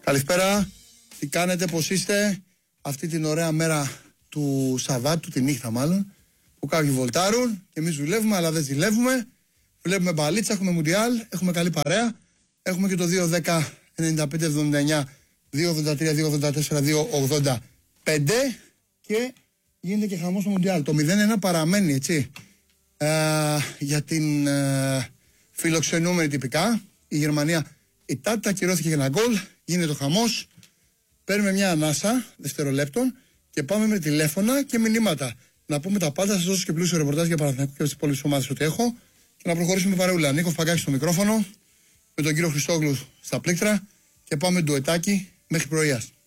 Καλησπέρα, τι κάνετε, πώς είστε αυτή την ωραία μέρα του Σαββάτου, τη νύχτα μάλλον, που κάποιοι βολτάρουν και εμείς δουλεύουμε, αλλά δεν ζηλεύουμε. Βλέπουμε μπαλίτσα, έχουμε μουντιάλ, έχουμε καλή παρέα. Έχουμε και το 2-10-95-79, 2-83-2-84-2-85 και γίνεται και χαμός στο μουντιάλ. Το 0-1 παραμένει, έτσι, για την φιλοξενούμενη τυπικά. Η Γερμανία, η Τάτα ακυρώθηκε για ένα γκολ, γίνεται το χαμός. Παίρνουμε μια ανάσα δευτερολέπτων και πάμε με τηλέφωνα και μηνύματα. Να πούμε τα πάντα, σας δώσω και πλούσιο ρεπορτάζ για Παναθηναϊκό και τις υπόλοιπες ομάδες ότι έχω. Και να προχωρήσουμε παρεούλα. Νίκος Παγκάκης στο μικρόφωνο, με τον κύριο Χριστόγλου στα πλήκτρα και πάμε ντουετάκι μέχρι πρωίας.